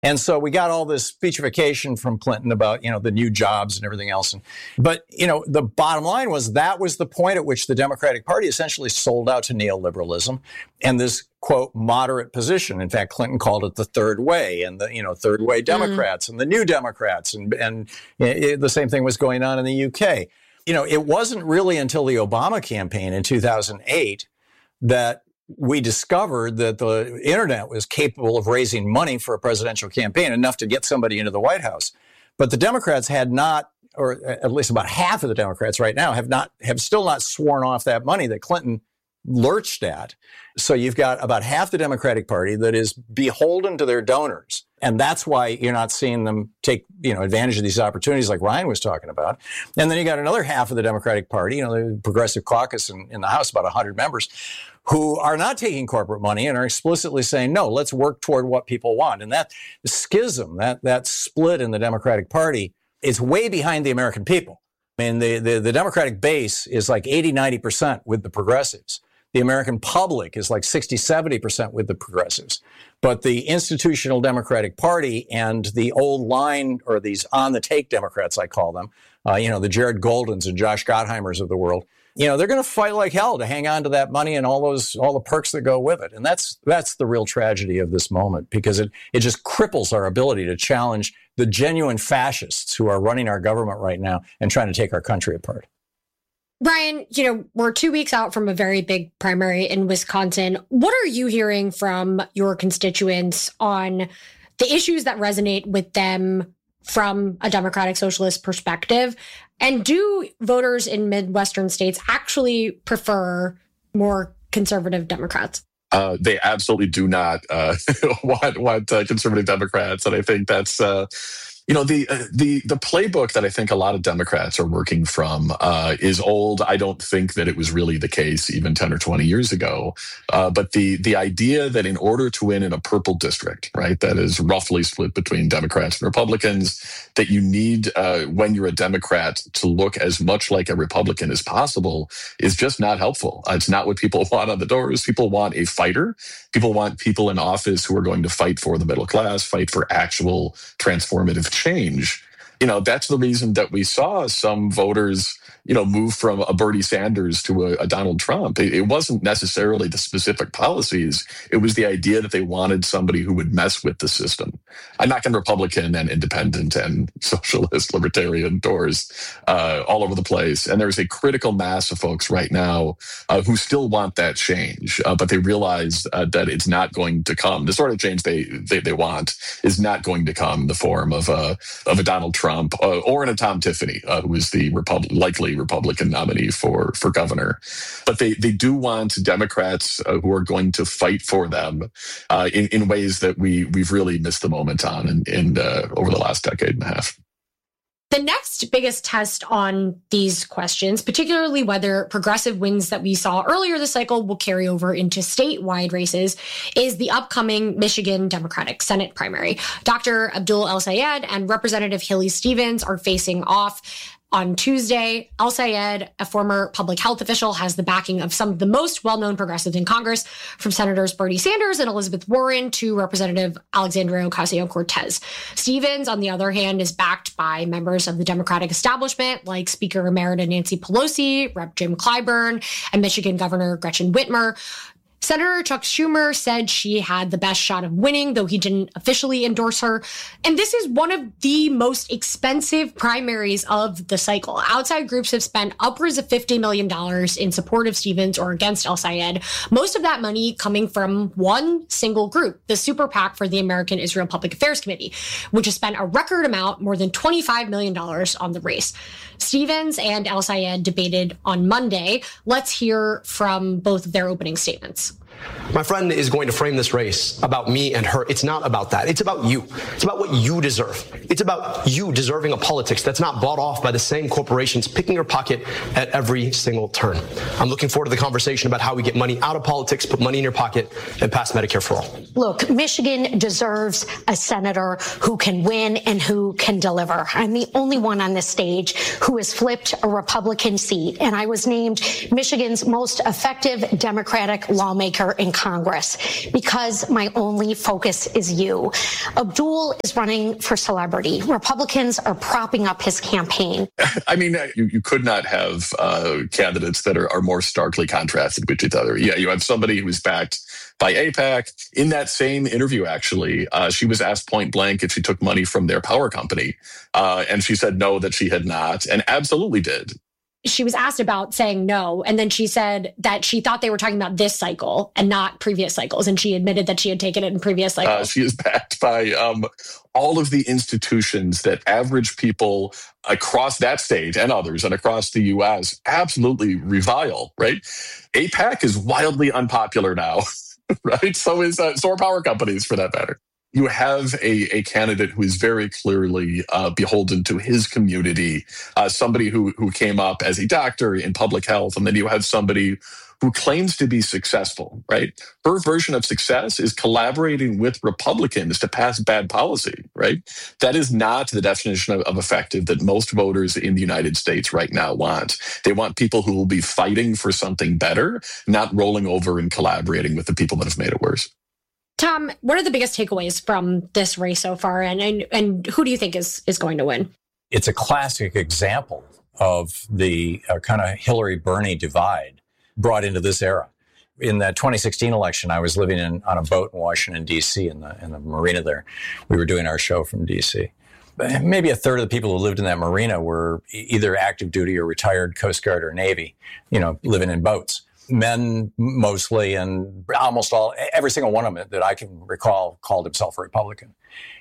And so we got all this speechification from Clinton about, the new jobs and everything else. But the bottom line was that was the point at which the Democratic Party essentially sold out to neoliberalism and this, quote, moderate position. In fact, Clinton called it the third way and the, third way Democrats and the new Democrats. And the same thing was going on in the UK. It wasn't really until the Obama campaign in 2008 that we discovered that the internet was capable of raising money for a presidential campaign, enough to get somebody into the White House. But the Democrats had not, or at least about half of the Democrats right now have still not sworn off that money that Clinton lurched at. So you've got about half the Democratic Party that is beholden to their donors. And that's why you're not seeing them take, advantage of these opportunities like Ryan was talking about. And then you got another half of the Democratic Party, the Progressive Caucus in the House, about 100 members, who are not taking corporate money and are explicitly saying, no, let's work toward what people want. And that schism, that split in the Democratic Party is way behind the American people. I mean, the Democratic base is like 80, 90% with the progressives. The American public is like 60, 70% with the progressives. But the institutional Democratic Party and the old line, or these on-the-take Democrats, I call them, the Jared Goldens and Josh Gottheimers of the world, they're going to fight like hell to hang on to that money and all the perks that go with it. And that's the real tragedy of this moment, because it just cripples our ability to challenge the genuine fascists who are running our government right now and trying to take our country apart. Brian, we're 2 weeks out from a very big primary in Wisconsin. What are you hearing from your constituents on the issues that resonate with them from a Democratic Socialist perspective? And do voters in Midwestern states actually prefer more conservative Democrats? They absolutely do not want conservative Democrats. And I think that's... the playbook that I think a lot of Democrats are working from is old. I don't think that it was really the case even 10 or 20 years ago. But the idea that in order to win in a purple district, right, that is roughly split between Democrats and Republicans, that you need, when you're a Democrat, to look as much like a Republican as possible is just not helpful. It's not what people want on the doors. People want a fighter. People want people in office who are going to fight for the middle class, fight for actual transformative change. That's the reason that we saw some voters, move from a Bernie Sanders to a Donald Trump. It wasn't necessarily the specific policies. It was the idea that they wanted somebody who would mess with the system. I'm not going to Republican and independent and socialist, libertarian doors all over the place. And there's a critical mass of folks right now who still want that change, but they realize that it's not going to come. The sort of change they want is not going to come in the form of a Donald Trump or in a Tom Tiffany, who is the likely Republican nominee for governor. But they do want Democrats who are going to fight for them in ways that we've really missed the moment on in over the last decade and a half. The next biggest test on these questions, particularly whether progressive wins that we saw earlier this cycle will carry over into statewide races, is the upcoming Michigan Democratic Senate primary. Dr. Abdul El-Sayed and Representative Hilly Stevens are facing off on Tuesday. El-Sayed, a former public health official, has the backing of some of the most well-known progressives in Congress, from Senators Bernie Sanders and Elizabeth Warren to Representative Alexandria Ocasio-Cortez. Stevens, on the other hand, is backed by members of the Democratic establishment like Speaker Emerita Nancy Pelosi, Rep. Jim Clyburn, and Michigan Governor Gretchen Whitmer. Senator Chuck Schumer said she had the best shot of winning, though he didn't officially endorse her. And this is one of the most expensive primaries of the cycle. Outside groups have spent upwards of $50 million in support of Stevens or against El-Sayed, most of that money coming from one single group, the Super PAC for the American Israel Public Affairs Committee, which has spent a record amount, more than $25 million on the race. Stevens and El-Sayed debated on Monday. Let's hear from both of their opening statements. My friend is going to frame this race about me and her. It's not about that. It's about you. It's about what you deserve. It's about you deserving a politics that's not bought off by the same corporations picking your pocket at every single turn. I'm looking forward to the conversation about how we get money out of politics, put money in your pocket, and pass Medicare for all. Look, Michigan deserves a senator who can win and who can deliver. I'm the only one on this stage who has flipped a Republican seat, and I was named Michigan's most effective Democratic lawmaker here in Congress because my only focus is you. Abdul is running for celebrity. Republicans are propping up his campaign. I mean, you could not have candidates that are more starkly contrasted with each other. Yeah, you have somebody who is backed by AIPAC. In that same interview, actually, she was asked point blank if she took money from their power company. And she said no, that she had not, and absolutely did. She was asked about saying no, and then she said that she thought they were talking about this cycle and not previous cycles, and she admitted that she had taken it in previous cycles. She is backed by all of the institutions that average people across that state and others and across the U.S. absolutely revile, right? AIPAC is wildly unpopular now, right? So are power companies, for that matter. You have a candidate who is very clearly beholden to his community, somebody who came up as a doctor in public health, and then you have somebody who claims to be successful, right? Her version of success is collaborating with Republicans to pass bad policy, right? That is not the definition of effective that most voters in the United States right now want. They want people who will be fighting for something better, not rolling over and collaborating with the people that have made it worse. Tom, what are the biggest takeaways from this race so far, and who do you think is going to win? It's a classic example of the kind of Hillary-Bernie divide brought into this era. In the 2016 election, I was living on a boat in Washington, D.C., in the marina there. We were doing our show from D.C. Maybe a third of the people who lived in that marina were either active duty or retired Coast Guard or Navy, living in boats. Men mostly, and almost every single one of them that I can recall called himself a Republican.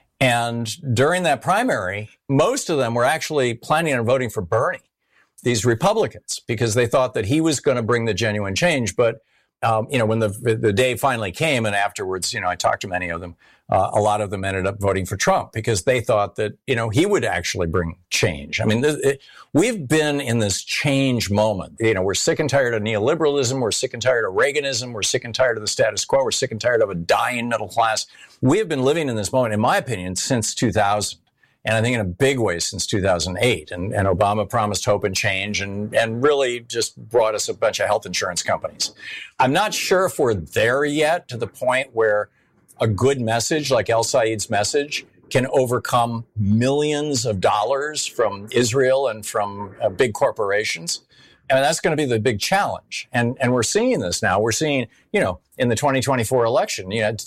And during that primary, most of them were actually planning on voting for Bernie, these Republicans, because they thought that he was going to bring the genuine change. But, when the day finally came and afterwards, I talked to many of them, a lot of them ended up voting for Trump because they thought that, he would actually bring change. I mean, we've been in this change moment. We're sick and tired of neoliberalism. We're sick and tired of Reaganism. We're sick and tired of the status quo. We're sick and tired of a dying middle class. We have been living in this moment, in my opinion, since 2000. And I think in a big way since 2008. And Obama promised hope and change and really just brought us a bunch of health insurance companies. I'm not sure if we're there yet to the point where a good message like El Said's message can overcome millions of dollars from Israel and from big corporations. And that's going to be the big challenge. And we're seeing this now. We're seeing, in the 2024 election,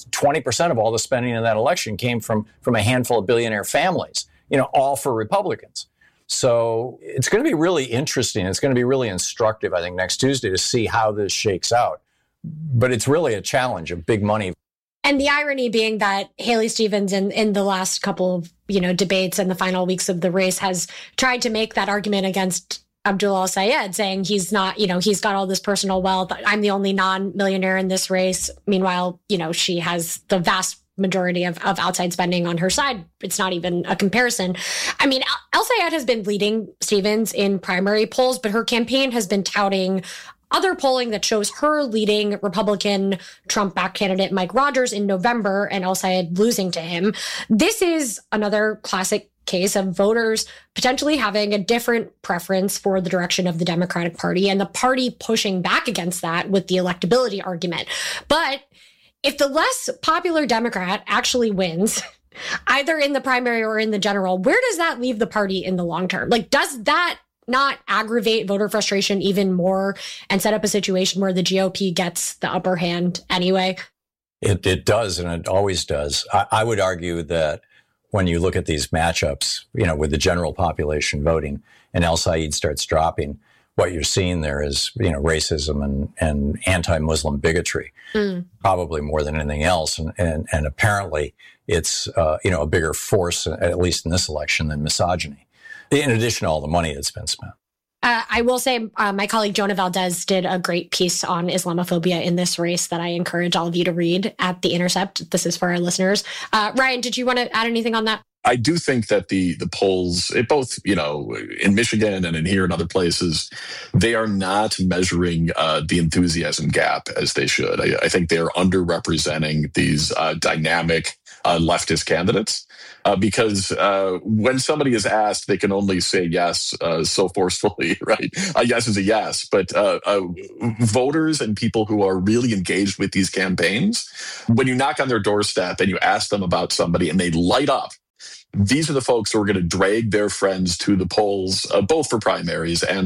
20% of all the spending in that election came from a handful of billionaire families, all for Republicans. So it's going to be really interesting. It's going to be really instructive, I think, next Tuesday to see how this shakes out. But it's really a challenge of big money. And the irony being that Haley Stevens in the last couple of, debates and the final weeks of the race has tried to make that argument against Abdul El-Sayed, saying he's not, he's got all this personal wealth. I'm the only non-millionaire in this race. Meanwhile, she has the vast majority of outside spending on her side. It's not even a comparison. I mean, El-Sayed has been leading Stevens in primary polls, but her campaign has been touting other polling that shows her leading Republican Trump-backed candidate Mike Rogers in November and El-Sayed losing to him. This is another classic case of voters potentially having a different preference for the direction of the Democratic Party and the party pushing back against that with the electability argument. But if the less popular Democrat actually wins, either in the primary or in the general, where does that leave the party in the long term? Like, does that not aggravate voter frustration even more and set up a situation where the GOP gets the upper hand anyway? It does, and it always does. I would argue that when you look at these matchups, with the general population voting and El-Sayed starts dropping, what you're seeing there is, racism and anti-Muslim bigotry, probably more than anything else. And apparently it's, a bigger force, at least in this election, than misogyny, in addition to all the money that's been spent. I will say my colleague Jonah Valdez did a great piece on Islamophobia in this race that I encourage all of you to read at The Intercept. This is for our listeners. Ryan, did you want to add anything on that? I do think that the polls, both, in Michigan and in here and other places, they are not measuring the enthusiasm gap as they should. I think they are underrepresenting these dynamic leftist candidates. Because when somebody is asked, they can only say yes so forcefully, right? A yes is a yes. But voters and people who are really engaged with these campaigns, when you knock on their doorstep and you ask them about somebody and they light up, these are the folks who are going to drag their friends to the polls, both for primaries and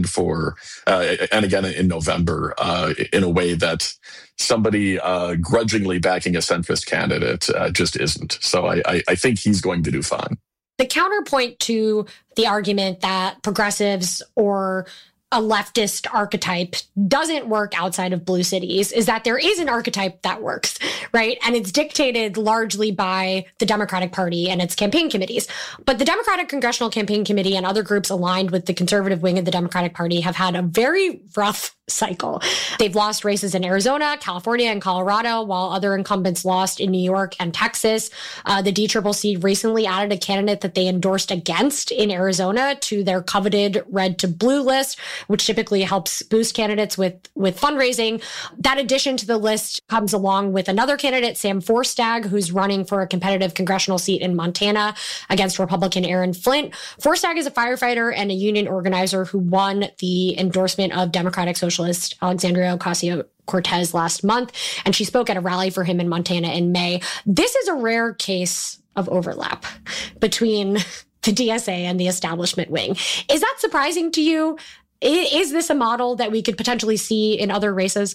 again in November, in a way that somebody grudgingly backing a centrist candidate just isn't. So I think he's going to do fine. The counterpoint to the argument that progressives or a leftist archetype doesn't work outside of blue cities is that there is an archetype that works, right? And it's dictated largely by the Democratic Party and its campaign committees. But the Democratic Congressional Campaign Committee and other groups aligned with the conservative wing of the Democratic Party have had a very rough cycle. They've lost races in Arizona, California, and Colorado, while other incumbents lost in New York and Texas. The DCCC recently added a candidate that they endorsed against in Arizona to their coveted red to blue list, which typically helps boost candidates with fundraising. That addition to the list comes along with another candidate, Sam Forstag, who's running for a competitive congressional seat in Montana against Republican Aaron Flint. Forstag is a firefighter and a union organizer who won the endorsement of Democratic Socialist Alexandria Ocasio-Cortez last month, and she spoke at a rally for him in Montana in May. This is a rare case of overlap between the DSA and the establishment wing. Is that surprising to you? Is this a model that we could potentially see in other races?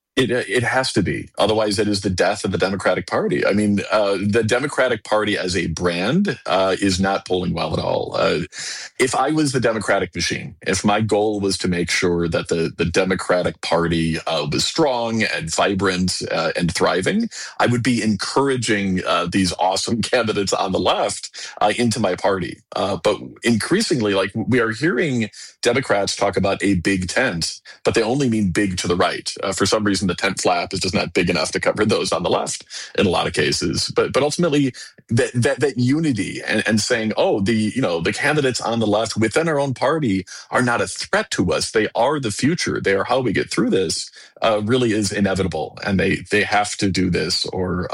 It has to be. Otherwise, it is the death of the Democratic Party. I mean, the Democratic Party as a brand is not polling well at all. If I was the Democratic machine, if my goal was to make sure that the Democratic Party was strong and vibrant and thriving, I would be encouraging these awesome candidates on the left into my party. But increasingly, like, we are hearing Democrats talk about a big tent, but they only mean big to the right. For some reason, the tent flap is just not big enough to cover those on the left in a lot of cases. But ultimately, that unity and saying, oh, the candidates on the left within our own party are not a threat to us. They are the future. They are how we get through this. Really is inevitable, and they have to do this or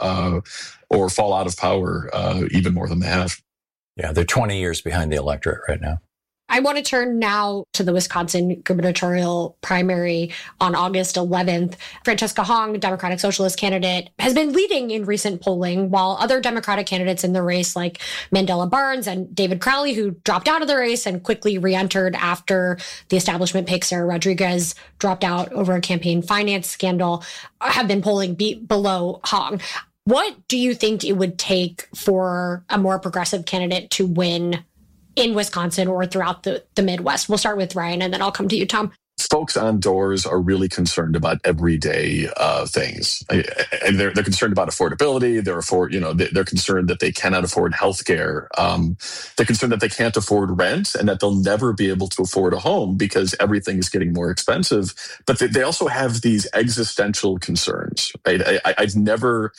fall out of power even more than they have. Yeah, they're 20 years behind the electorate right now. I want to turn now to the Wisconsin gubernatorial primary on August 11th. Francesca Hong, Democratic Socialist candidate, has been leading in recent polling, while other Democratic candidates in the race like Mandela Barnes and David Crowley, who dropped out of the race and quickly re-entered after the establishment pick Sarah Rodriguez dropped out over a campaign finance scandal, have been polling below Hong. What do you think it would take for a more progressive candidate to win in Wisconsin or throughout the Midwest? We'll start with Ryan, and then I'll come to you, Tom. Folks on doors are really concerned about everyday things. And they're concerned about affordability. They're concerned that they cannot afford healthcare. They're concerned that they can't afford rent and that they'll never be able to afford a home because everything is getting more expensive. But they also have these existential concerns. Right? I've never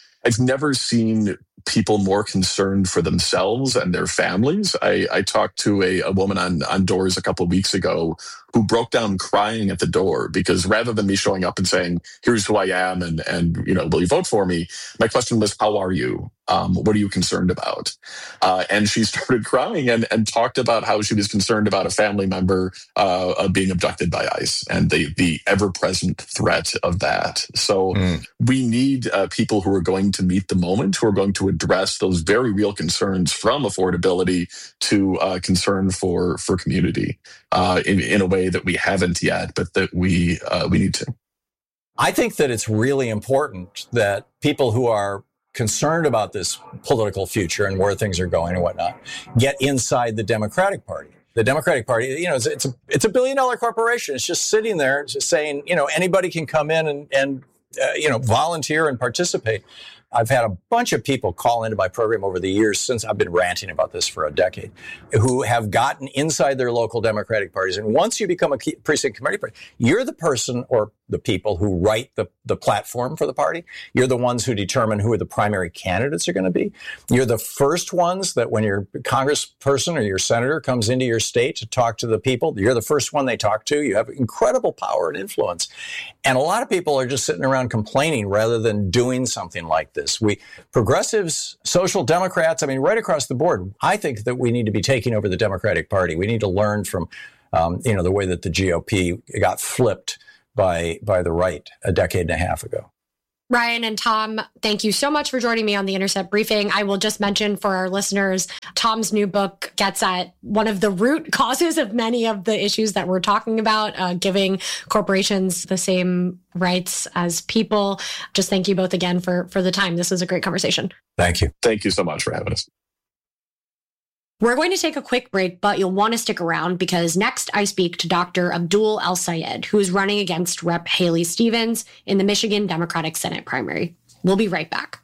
seen people more concerned for themselves and their families. I talked to a woman on doors a couple of weeks ago who broke down crying at the door because rather than me showing up and saying, here's who I am and will you vote for me? My question was, how are you? What are you concerned about? And she started crying and talked about how she was concerned about a family member being abducted by ICE and the ever-present threat of that. So we need people who are going to meet the moment, who are going to address those very real concerns, from affordability to concern for community in a way that we haven't yet, but that we need to. I think that it's really important that people who are concerned about this political future and where things are going and whatnot get inside the Democratic Party. The Democratic Party, it's a $1 billion corporation. It's just sitting there, just saying, anybody can come in and volunteer and participate. I've had a bunch of people call into my program over the years since I've been ranting about this for a decade, who have gotten inside their local Democratic parties. And once you become a precinct committee, you're the person or the people who write the platform for the party. You're the ones who determine who the primary candidates are going to be. You're the first ones that when your congressperson or your senator comes into your state to talk to the people, you're the first one they talk to. You have incredible power and influence. And a lot of people are just sitting around complaining rather than doing something like this. Progressives, social democrats, I mean, right across the board, I think that we need to be taking over the Democratic Party. We need to learn from, the way that the GOP got flipped by the right a decade and a half ago. Ryan and Tom, thank you so much for joining me on the Intercept Briefing. I will just mention for our listeners, Tom's new book gets at one of the root causes of many of the issues that we're talking about, giving corporations the same rights as people. Just thank you both again for the time. This was a great conversation. Thank you. Thank you so much for having us. We're going to take a quick break, but you'll want to stick around because next I speak to Dr. Abdul El-Sayed, who is running against Rep. Haley Stevens in the Michigan Democratic Senate primary. We'll be right back.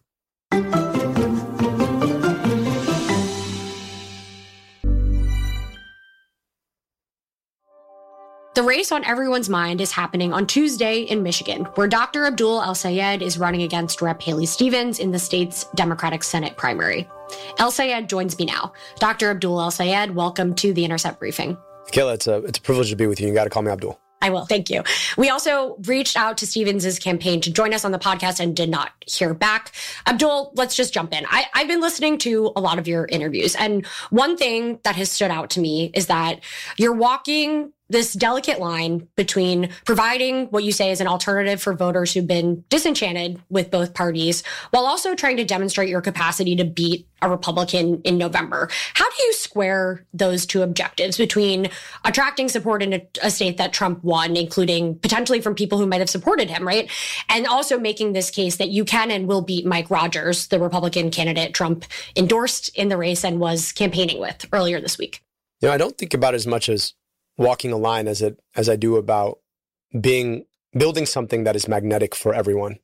The race on everyone's mind is happening on Tuesday in Michigan, where Dr. Abdul El-Sayed is running against Rep. Haley Stevens in the state's Democratic Senate primary. El-Sayed joins me now. Dr. Abdul El-Sayed, welcome to the Intercept Briefing. Kayla, it's a privilege to be with you. You got to call me Abdul. I will. Thank you. We also reached out to Stevens' campaign to join us on the podcast and did not hear back. Abdul, let's just jump in. I've been listening to a lot of your interviews, and one thing that has stood out to me is that you're walking this delicate line between providing what you say is an alternative for voters who've been disenchanted with both parties, while also trying to demonstrate your capacity to beat a Republican in November. How do you square those two objectives between attracting support in a state that Trump won, including potentially from people who might have supported him, right? And also making this case that you can and will beat Mike Rogers, the Republican candidate Trump endorsed in the race and was campaigning with earlier this week? I don't think about it as much as walking a line as I do about building something that is magnetic for everyone.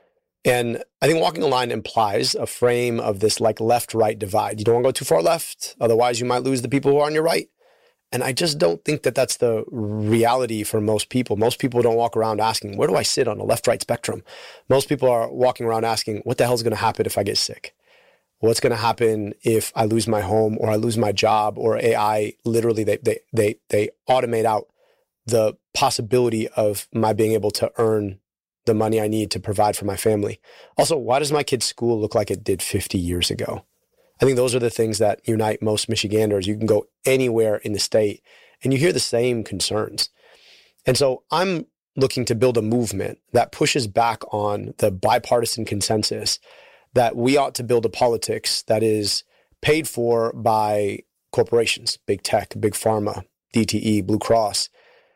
And I think walking a line implies a frame of this like left-right divide. You don't want to go too far left, otherwise you might lose the people who are on your right. And I just don't think that that's the reality for most people. Most people don't walk around asking, where do I sit on the left-right spectrum? Most people are walking around asking, what the hell is going to happen if I get sick? What's going to happen if I lose my home or I lose my job or AI, literally they automate out the possibility of my being able to earn the money I need to provide for my family. Also, why does my kid's school look like it did 50 years ago? I think those are the things that unite most Michiganders. You can go anywhere in the state and you hear the same concerns. And so I'm looking to build a movement that pushes back on the bipartisan consensus that we ought to build a politics that is paid for by corporations, big tech, big pharma, DTE, Blue Cross,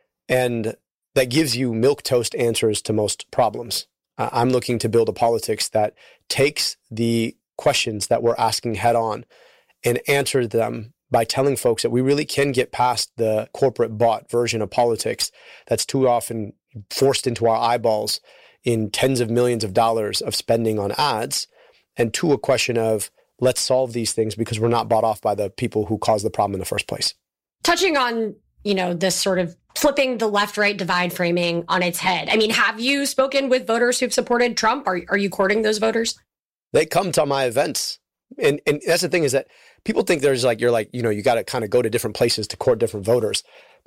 and that gives you milquetoast answers to most problems. I'm looking to build a politics that takes the questions that we're asking head on and answer them by telling folks that we really can get past the corporate bought version of politics that's too often forced into our eyeballs in tens of millions of dollars of spending on ads, and to a question of let's solve these things because we're not bought off by the people who caused the problem in the first place. Touching on, this sort of flipping the left-right divide framing on its head. I mean, have you spoken with voters who've supported Trump? Are you courting those voters? They come to my events. And that's the thing is that people think there's you got to kind of go to different places to court different voters.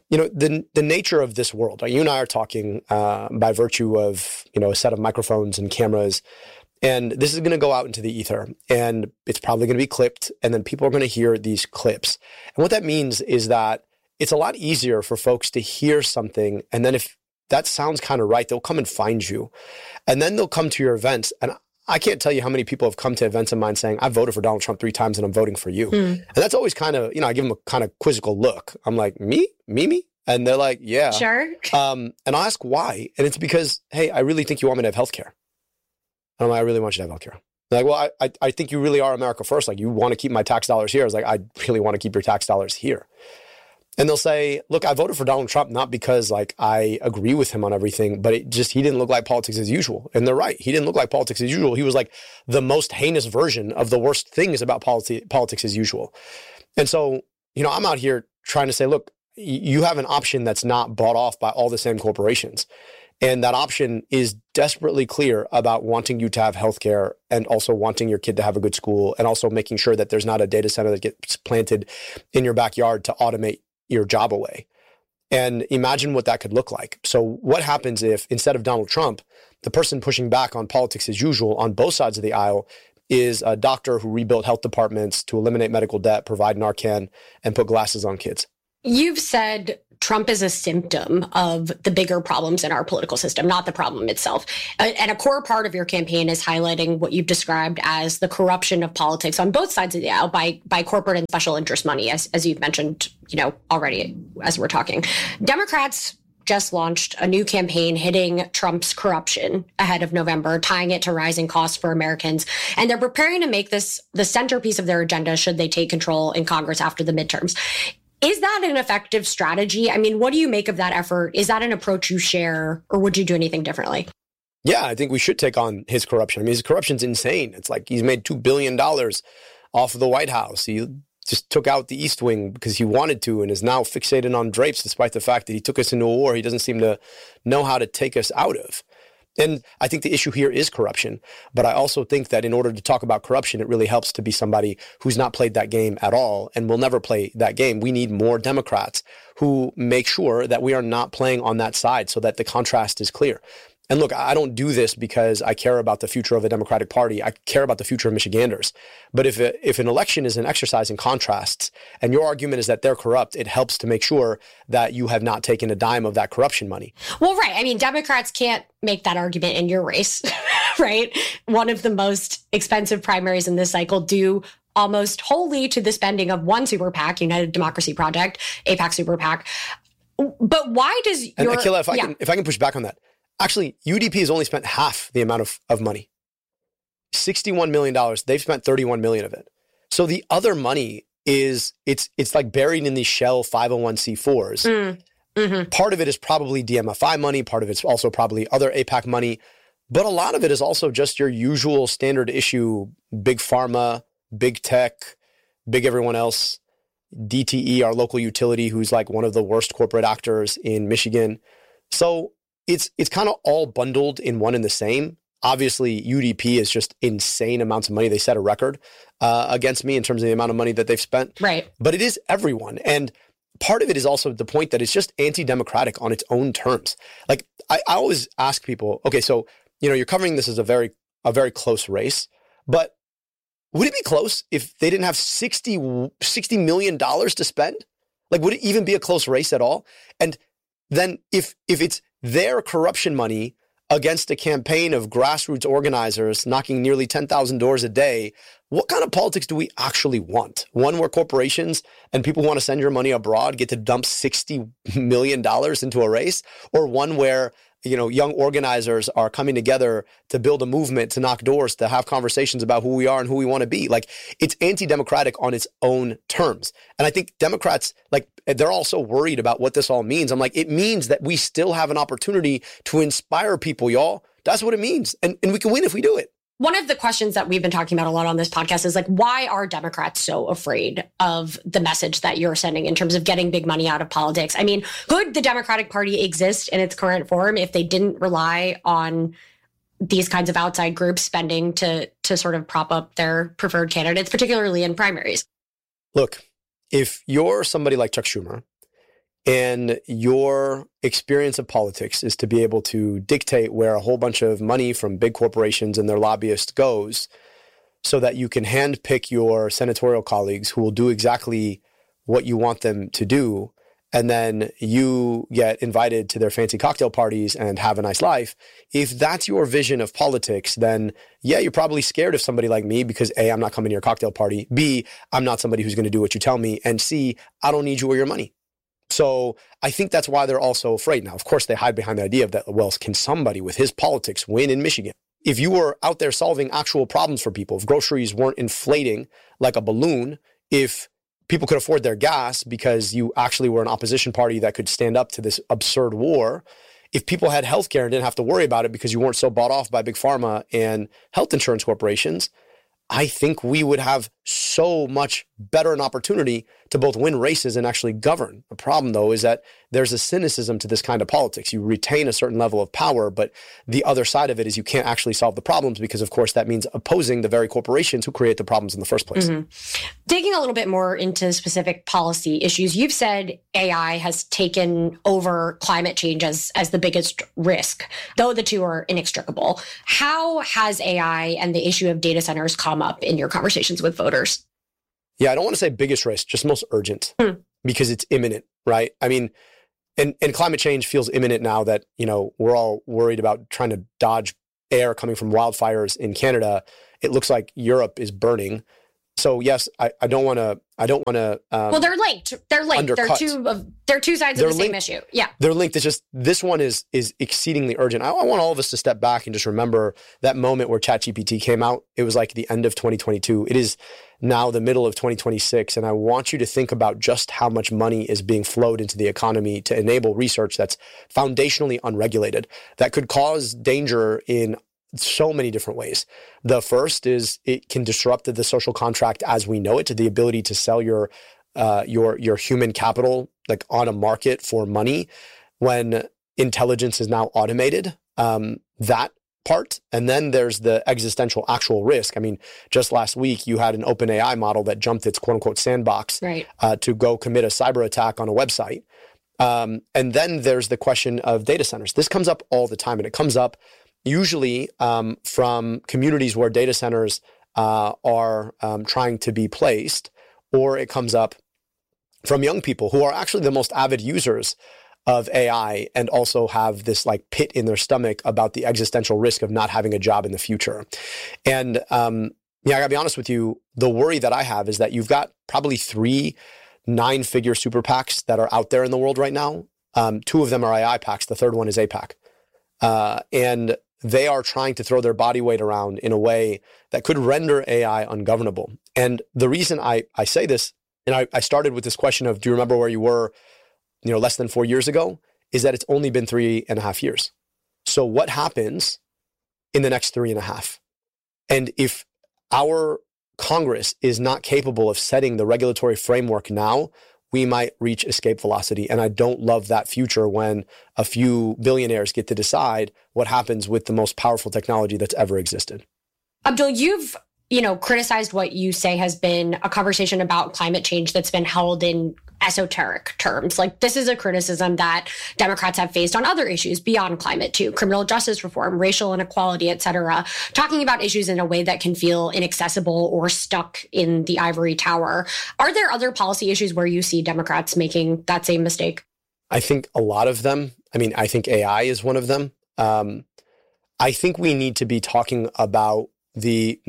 The nature of this world, you and I are talking by virtue of, a set of microphones and cameras. And this is going to go out into the ether and it's probably going to be clipped. And then people are going to hear these clips. And what that means is that it's a lot easier for folks to hear something. And then if that sounds kind of right, they'll come and find you. And then they'll come to your events. And I can't tell you how many people have come to events of mine saying, I voted for Donald Trump 3 times and I'm voting for you. And that's always kind of, I give them a kind of quizzical look. I'm like, me? And they're like, yeah. Sure. And I'll ask why. And it's because, hey, I really think you want me to have healthcare. I'm like, I really want you to have healthcare. They're like, well, I think you really are America first. Like, you want to keep my tax dollars here. I was like, I really want to keep your tax dollars here. And they'll say, look, I voted for Donald Trump not because I agree with him on everything, but he didn't look like politics as usual. And they're right. He didn't look like politics as usual. He was like the most heinous version of the worst things about politics as usual. And so, I'm out here trying to say, look, you have an option that's not bought off by all the same corporations. And that option is desperately clear about wanting you to have healthcare and also wanting your kid to have a good school and also making sure that there's not a data center that gets planted in your backyard to automate your job away. And imagine what that could look like. So what happens if instead of Donald Trump, the person pushing back on politics as usual on both sides of the aisle is a doctor who rebuilt health departments to eliminate medical debt, provide Narcan, and put glasses on kids? You've said Trump is a symptom of the bigger problems in our political system, not the problem itself. And a core part of your campaign is highlighting what you've described as the corruption of politics on both sides of the aisle by corporate and special interest money, as you've mentioned, already as we're talking. Democrats just launched a new campaign hitting Trump's corruption ahead of November, tying it to rising costs for Americans. And they're preparing to make this the centerpiece of their agenda should they take control in Congress after the midterms. Is that an effective strategy? I mean, what do you make of that effort? Is that an approach you share, or would you do anything differently? Yeah, I think we should take on his corruption. I mean, his corruption's insane. It's like he's made $2 billion off of the White House. He just took out the East Wing because he wanted to and is now fixated on drapes, despite the fact that he took us into a war he doesn't seem to know how to take us out of. And I think the issue here is corruption. But I also think that in order to talk about corruption, it really helps to be somebody who's not played that game at all and will never play that game. We need more Democrats who make sure that we are not playing on that side so that the contrast is clear. And look, I don't do this because I care about the future of a Democratic Party. I care about the future of Michiganders. But if an election is an exercise in contrasts and your argument is that they're corrupt, it helps to make sure that you have not taken a dime of that corruption money. Well, right. I mean, Democrats can't make that argument in your race, right? One of the most expensive primaries in this cycle due almost wholly to the spending of one super PAC, United Democracy Project, AIPAC super PAC. But why does your... And Akhila, if I can push back on that. Actually, UDP has only spent half the amount of money. $61 million. They've spent $31 million of it. So the other money is, it's like buried in these shell 501c4s. Mm-hmm. Part of it is probably DMFI money. Part of it's also probably other AIPAC money. But a lot of it is also just your usual standard issue, big pharma, big tech, big everyone else. DTE, our local utility, who's like one of the worst corporate actors in Michigan. So it's kind of all bundled in one and the same. Obviously, UDP is just insane amounts of money. They set a record against me in terms of the amount of money that they've spent. Right. But it is everyone. And part of it is also the point that it's just anti-democratic on its own terms. Like I always ask people, okay, so, you're covering this as a very close race, but would it be close if they didn't have $60 million to spend? Like, would it even be a close race at all? And then if it's their corruption money against a campaign of grassroots organizers knocking nearly 10,000 doors a day, what kind of politics do we actually want? One where corporations and people who want to send your money abroad get to dump $60 million into a race? Or one where, young organizers are coming together to build a movement, to knock doors, to have conversations about who we are and who we want to be? Like, it's anti-democratic on its own terms. And I think Democrats, they're also worried about what this all means. I'm like, it means that we still have an opportunity to inspire people, y'all. That's what it means. And we can win if we do it. One of the questions that we've been talking about a lot on this podcast is why are Democrats so afraid of the message that you're sending in terms of getting big money out of politics? I mean, could the Democratic Party exist in its current form if they didn't rely on these kinds of outside groups spending to sort of prop up their preferred candidates, particularly in primaries? Look, if you're somebody like Chuck Schumer and your experience of politics is to be able to dictate where a whole bunch of money from big corporations and their lobbyists goes so that you can handpick your senatorial colleagues who will do exactly what you want them to do, and then you get invited to their fancy cocktail parties and have a nice life. If that's your vision of politics, then yeah, you're probably scared of somebody like me because A, I'm not coming to your cocktail party. B, I'm not somebody who's going to do what you tell me. And C, I don't need you or your money. So I think that's why they're also afraid. Now, of course, they hide behind the idea of that, well, can somebody with his politics win in Michigan? If you were out there solving actual problems for people, if groceries weren't inflating like a balloon, if people could afford their gas because you actually were an opposition party that could stand up to this absurd war, if people had healthcare and didn't have to worry about it because you weren't so bought off by big pharma and health insurance corporations, I think we would have so much better an opportunity to both win races and actually govern. The problem, though, is that there's a cynicism to this kind of politics. You retain a certain level of power, but the other side of it is you can't actually solve the problems because, of course, that means opposing the very corporations who create the problems in the first place. Digging a little bit more into specific policy issues, you've said AI has taken over climate change as the biggest risk, though the two are inextricable. How has AI and the issue of data centers come up in your conversations with voters? Yeah, I don't want to say biggest risk, just most urgent because it's imminent, right? I mean, and climate change feels imminent now that, we're all worried about trying to dodge air coming from wildfires in Canada. It looks like Europe is burning. So yes, I don't want to. Well, they're linked. They're linked. Undercut. They're two sides of the same issue. Yeah, they're linked. It's just this one is exceedingly urgent. I want all of us to step back and just remember that moment where ChatGPT came out. It was like the end of 2022. It is now the middle of 2026, and I want you to think about just how much money is being flowed into the economy to enable research that's foundationally unregulated, that could cause danger in so many different ways. The first is it can disrupt the social contract as we know it, to the ability to sell your human capital like on a market for money when intelligence is now automated. That part. And then there's the existential actual risk. I mean, just last week you had an OpenAI model that jumped its quote unquote sandbox to go commit a cyber attack on a website. And then there's the question of data centers. This comes up all the time, and it comes up usually from communities where data centers are trying to be placed, or it comes up from young people who are actually the most avid users of AI and also have this like pit in their stomach about the existential risk of not having a job in the future. And I gotta be honest with you, the worry that I have is that you've got probably 3 9-figure super PACs that are out there in the world right now. 2 of them are AI PACs. The third one is APAC. And they are trying to throw their body weight around in a way that could render AI ungovernable. And the reason I say this, and I started with this question of, do you remember where you were, less than 4 years ago, is that it's only been 3.5 years. So what happens in the next 3.5? And if our Congress is not capable of setting the regulatory framework now, we might reach escape velocity. And I don't love that future when a few billionaires get to decide what happens with the most powerful technology that's ever existed. Abdul, you've criticized what you say has been a conversation about climate change that's been held in esoteric terms. Like, this is a criticism that Democrats have faced on other issues beyond climate too, criminal justice reform, racial inequality, et cetera, talking about issues in a way that can feel inaccessible or stuck in the ivory tower. Are there other policy issues where you see Democrats making that same mistake? I think a lot of them. I mean, I think AI is one of them. I think we need to be talking about the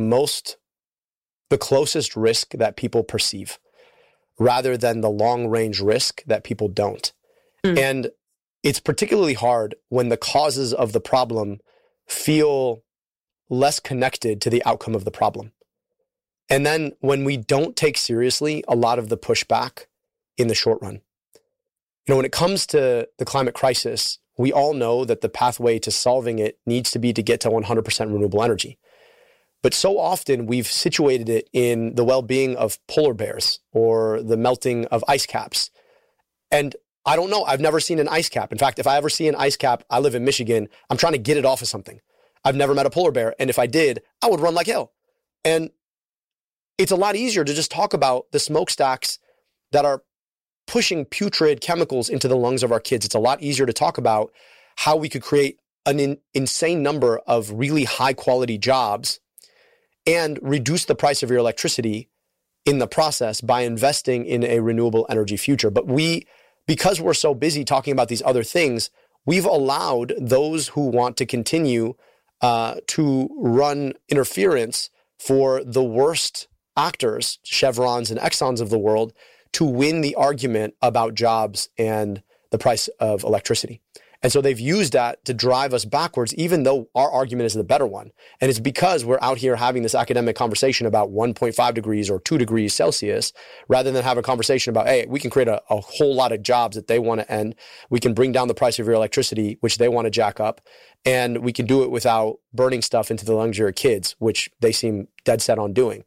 closest risk that people perceive, rather than the long-range risk that people don't. And it's particularly hard when the causes of the problem feel less connected to the outcome of the problem. And then when we don't take seriously a lot of the pushback in the short run. When it comes to the climate crisis, we all know that the pathway to solving it needs to be to get to 100% renewable energy. But so often we've situated it in the well-being of polar bears or the melting of ice caps. And I don't know. I've never seen an ice cap. In fact, if I ever see an ice cap, I live in Michigan, I'm trying to get it off of something. I've never met a polar bear. And if I did, I would run like hell. And it's a lot easier to just talk about the smokestacks that are pushing putrid chemicals into the lungs of our kids. It's a lot easier to talk about how we could create an insane number of really high quality jobs and reduce the price of your electricity in the process by investing in a renewable energy future. But because we're so busy talking about these other things, we've allowed those who want to continue to run interference for the worst actors, Chevrons and Exxons of the world, to win the argument about jobs and the price of electricity. And so they've used that to drive us backwards, even though our argument is the better one. And it's because we're out here having this academic conversation about 1.5 degrees or 2 degrees Celsius, rather than have a conversation about, hey, we can create a whole lot of jobs that they want to end. We can bring down the price of your electricity, which they want to jack up. And we can do it without burning stuff into the lungs of your kids, which they seem dead set on doing.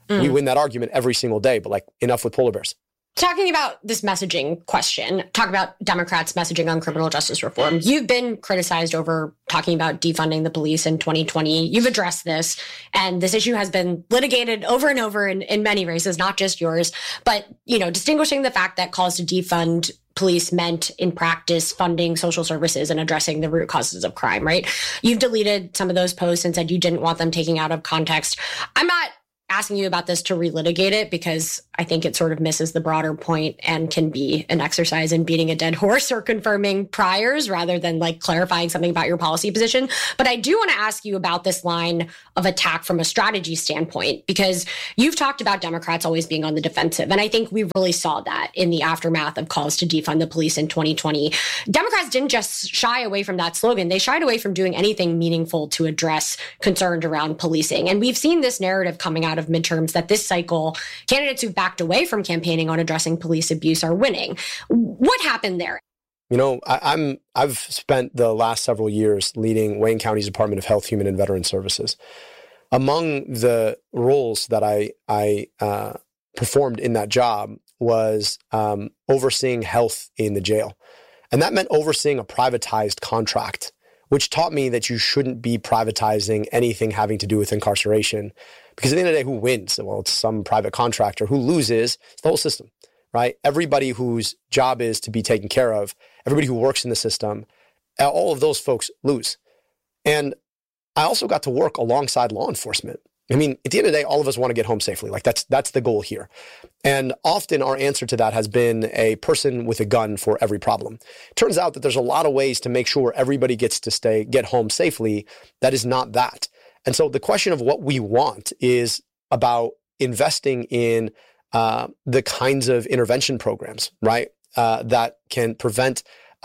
We win that argument every single day, but like enough with polar bears. Talking about this messaging question, talk about Democrats' messaging on criminal justice reform. You've been criticized over talking about defunding the police in 2020. You've addressed this, and this issue has been litigated over and over in many races, not just yours. But, distinguishing the fact that calls to defund police meant in practice funding social services and addressing the root causes of crime, right? You've deleted some of those posts and said you didn't want them taken out of context. I'm not asking you about this to relitigate it because I think it sort of misses the broader point and can be an exercise in beating a dead horse or confirming priors rather than like clarifying something about your policy position. But I do want to ask you about this line of attack from a strategy standpoint, because you've talked about Democrats always being on the defensive. And I think we really saw that in the aftermath of calls to defund the police in 2020. Democrats didn't just shy away from that slogan. They shied away from doing anything meaningful to address concerns around policing. And we've seen this narrative coming out of midterms that this cycle, candidates who've backed away from campaigning on addressing police abuse are winning. What happened there? I've spent the last several years leading Wayne County's Department of Health, Human and Veteran Services. Among the roles that I performed in that job was overseeing health in the jail. And that meant overseeing a privatized contract, which taught me that you shouldn't be privatizing anything having to do with incarceration. Because at the end of the day, who wins? Well, it's some private contractor. Who loses? It's the whole system, right? Everybody whose job is to be taken care of, everybody who works in the system, all of those folks lose. And I also got to work alongside law enforcement. I mean, at the end of the day, all of us want to get home safely. Like that's the goal here. And often our answer to that has been a person with a gun for every problem. Turns out that there's a lot of ways to make sure everybody gets to get home safely. That is not that. And so the question of what we want is about investing in the kinds of intervention programs, right, that can prevent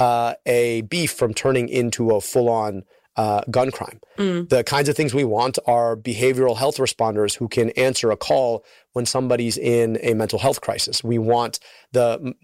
a beef from turning into a full-on gun crime. The kinds of things we want are behavioral health responders who can answer a call when somebody's in a mental health crisis. We want the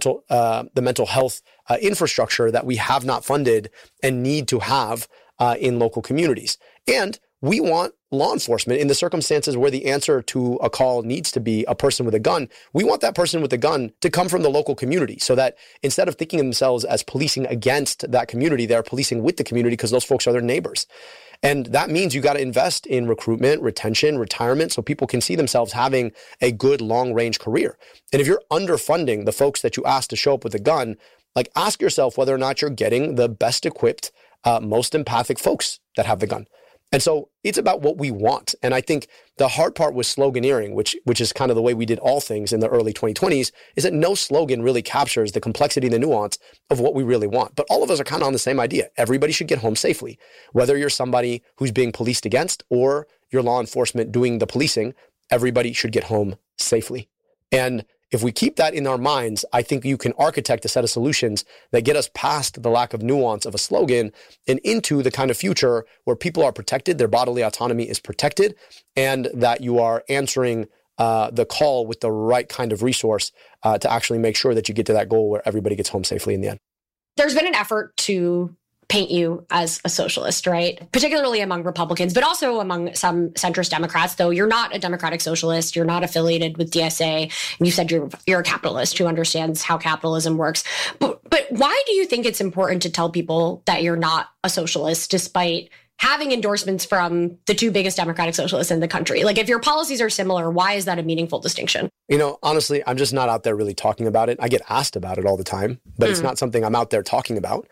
mental health infrastructure that we have not funded and need to have in local communities. And we want law enforcement in the circumstances where the answer to a call needs to be a person with a gun. We want that person with a gun to come from the local community so that instead of thinking of themselves as policing against that community, they're policing with the community because those folks are their neighbors. And that means you got to invest in recruitment, retention, retirement, so people can see themselves having a good long-range career. And if you're underfunding the folks that you ask to show up with a gun, like ask yourself whether or not you're getting the best equipped, most empathic folks that have the gun. And so it's about what we want. And I think the hard part with sloganeering, which is kind of the way we did all things in the early 2020s, is that no slogan really captures the complexity and the nuance of what we really want. But all of us are kind of on the same idea. Everybody should get home safely. Whether you're somebody who's being policed against or you're law enforcement doing the policing, everybody should get home safely. And if we keep that in our minds, I think you can architect a set of solutions that get us past the lack of nuance of a slogan and into the kind of future where people are protected, their bodily autonomy is protected, and that you are answering the call with the right kind of resource to actually make sure that you get to that goal where everybody gets home safely in the end. There's been an effort to paint you as a socialist, right? Particularly among Republicans, but also among some centrist Democrats, though you're not a democratic socialist, you're not affiliated with DSA, and you said you're a capitalist who understands how capitalism works. But why do you think it's important to tell people that you're not a socialist despite having endorsements from the two biggest democratic socialists in the country? Like, if your policies are similar, why is that a meaningful distinction? Honestly, I'm just not out there really talking about it. I get asked about it all the time, but it's not something I'm out there talking about.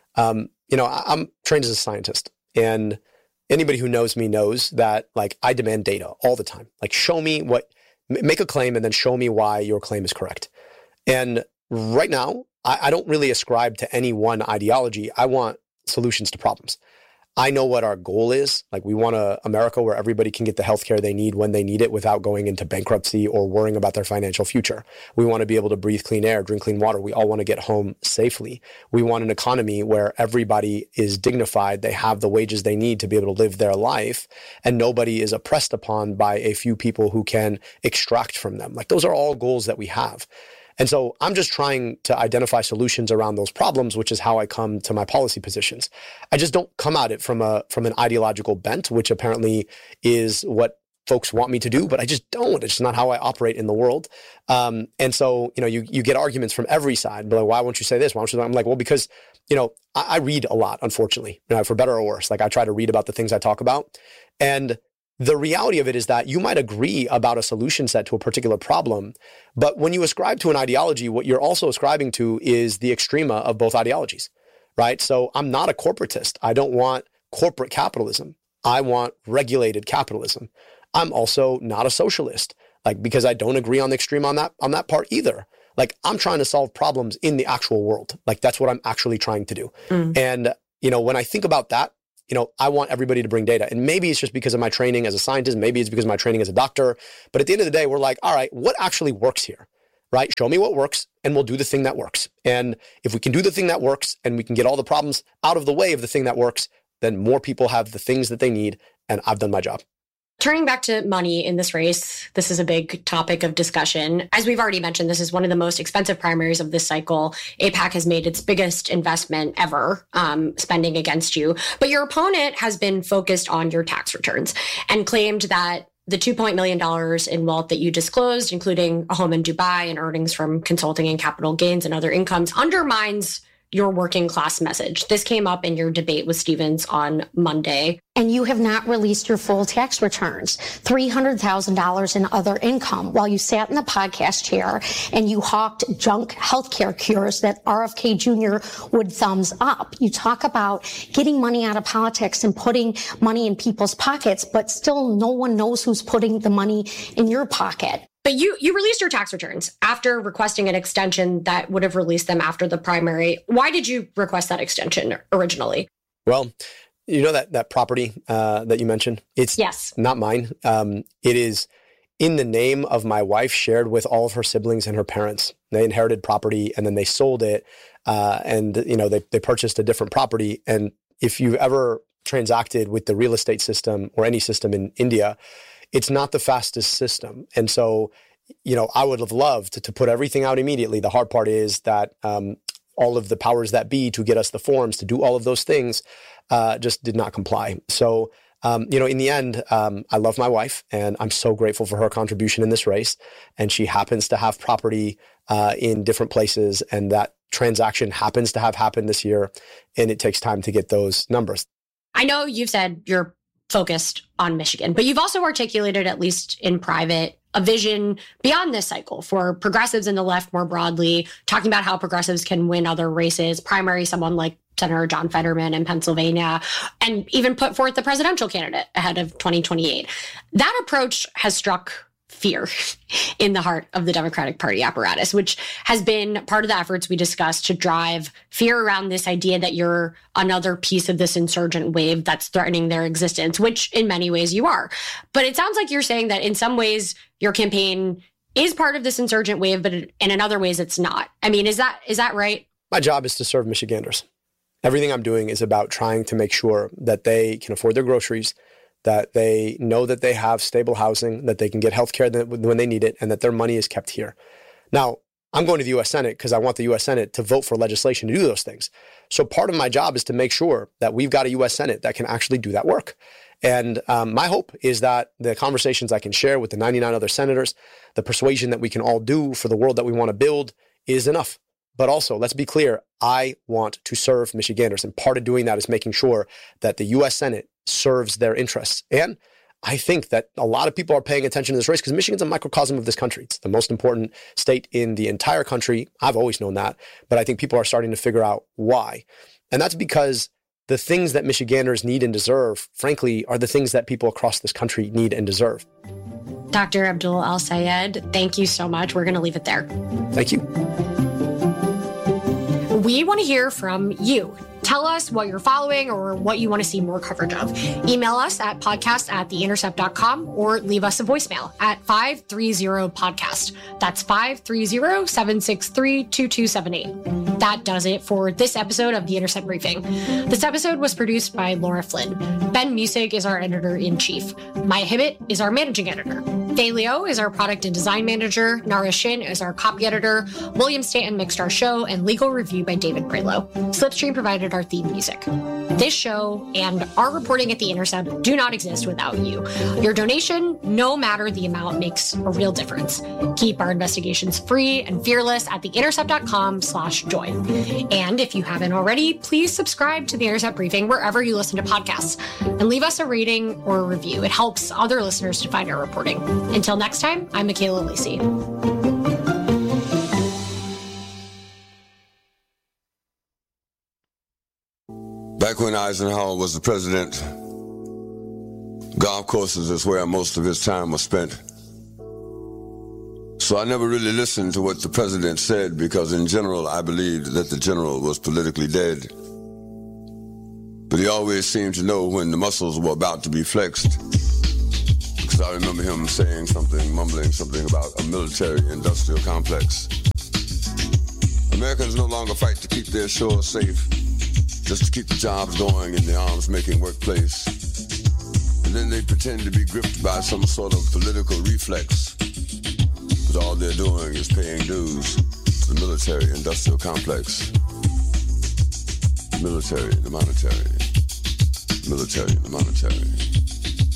I'm trained as a scientist, and anybody who knows me knows that, like, I demand data all the time. Like, make a claim and then show me why your claim is correct. And right now, I don't really ascribe to any one ideology. I want solutions to problems. I know what our goal is. Like, we want a America where everybody can get the healthcare they need when they need it without going into bankruptcy or worrying about their financial future. We want to be able to breathe clean air, drink clean water. We all want to get home safely. We want an economy where everybody is dignified. They have the wages they need to be able to live their life, and nobody is oppressed upon by a few people who can extract from them. Like, those are all goals that we have. And so I'm just trying to identify solutions around those problems, which is how I come to my policy positions. I just don't come at it from an ideological bent, which apparently is what folks want me to do, but I just don't. It's not how I operate in the world. And so, you get arguments from every side. But like, why won't you say this? Why won't you? I'm like, well, because, I read a lot, unfortunately, for better or worse. Like I try to read about the things I talk about. And the reality of it is that you might agree about a solution set to a particular problem, but when you ascribe to an ideology, what you're also ascribing to is the extrema of both ideologies, right? So I'm not a corporatist. I don't want corporate capitalism. I want regulated capitalism. I'm also not a socialist, because I don't agree on the extreme on that part either. I'm trying to solve problems in the actual world. That's what I'm actually trying to do. And, when I think about that, I want everybody to bring data. And maybe it's just because of my training as a scientist. Maybe it's because of my training as a doctor. But at the end of the day, we're like, all right, what actually works here, right? Show me what works and we'll do the thing that works. And if we can do the thing that works and we can get all the problems out of the way of the thing that works, then more people have the things that they need. And I've done my job. Turning back to money in this race, this is a big topic of discussion. As we've already mentioned, this is one of the most expensive primaries of this cycle. AIPAC has made its biggest investment ever, spending against you. But your opponent has been focused on your tax returns and claimed that the $2 million in wealth that you disclosed, including a home in Dubai and earnings from consulting and capital gains and other incomes, undermines your working class message. This came up in your debate with Stevens on Monday. And you have not released your full tax returns, $300,000 in other income, while you sat in the podcast chair and you hawked junk healthcare cures that RFK Jr. would thumbs up. You talk about getting money out of politics and putting money in people's pockets, but still no one knows who's putting the money in your pocket. But you released your tax returns after requesting an extension that would have released them after the primary. Why did you request that extension originally? Well, that property that you mentioned, it's not mine. It is in the name of my wife, shared with all of her siblings and her parents. They inherited property and then they sold it. And they purchased a different property. And if you've ever transacted with the real estate system or any system in India, it's not the fastest system. And so, I would have loved to put everything out immediately. The hard part is that all of the powers that be to get us the forms, to do all of those things, just did not comply. So, in the end, I love my wife and I'm so grateful for her contribution in this race. And she happens to have property in different places. And that transaction happens to have happened this year. And it takes time to get those numbers. I know you've said you're focused on Michigan, but you've also articulated, at least in private, a vision beyond this cycle for progressives in the left more broadly, talking about how progressives can win other races, primary someone like Senator John Fetterman in Pennsylvania, and even put forth the presidential candidate ahead of 2028. That approach has struck fear in the heart of the Democratic Party apparatus, which has been part of the efforts we discussed to drive fear around this idea that you're another piece of this insurgent wave that's threatening their existence, which in many ways you are. But it sounds like you're saying that in some ways your campaign is part of this insurgent wave, but in other ways it's not. I mean, is that right? My job is to serve Michiganders. Everything I'm doing is about trying to make sure that they can afford their groceries, that they know that they have stable housing, that they can get health care when they need it, and that their money is kept here. Now, I'm going to the U.S. Senate because I want the U.S. Senate to vote for legislation to do those things. So part of my job is to make sure that we've got a U.S. Senate that can actually do that work. And my hope is that the conversations I can share with the 99 other senators, the persuasion that we can all do for the world that we want to build is enough. But also, let's be clear, I want to serve Michiganders. And part of doing that is making sure that the U.S. Senate serves their interests. And I think that a lot of people are paying attention to this race because Michigan's a microcosm of this country. It's the most important state in the entire country. I've always known that. But I think people are starting to figure out why. And that's because the things that Michiganders need and deserve, frankly, are the things that people across this country need and deserve. Dr. Abdul El-Sayed, thank you so much. We're going to leave it there. Thank you. We want to hear from you. Tell us what you're following or what you want to see more coverage of. Email us at podcast@theintercept.com or leave us a voicemail at 530-podcast. That's 530-763-2278. That does it for this episode of The Intercept Briefing. This episode was produced by Laura Flynn. Ben Musick is our editor-in-chief. Maya Hibbett is our managing editor. Faye Leo is our product and design manager. Nara Shin is our copy editor. William Stanton mixed our show, and legal review by David Braylow. Slipstream provided our theme music. This show and our reporting at The Intercept do not exist without you. Your donation, no matter the amount, makes a real difference. Keep our investigations free and fearless at theintercept.com/join. And if you haven't already, please subscribe to The Intercept Briefing wherever you listen to podcasts and leave us a rating or a review. It helps other listeners to find our reporting. Until next time, I'm Michaela Lacey. Back when Eisenhower was the president, golf courses is where most of his time was spent. So I never really listened to what the president said because in general, I believed that the general was politically dead. But he always seemed to know when the muscles were about to be flexed. Because I remember him saying something, mumbling something about a military-industrial complex. Americans no longer fight to keep their shores safe, just to keep the jobs going in the arms-making workplace. And then they pretend to be gripped by some sort of political reflex. But all they're doing is paying dues to the military-industrial complex. Military, the monetary. Military, the monetary.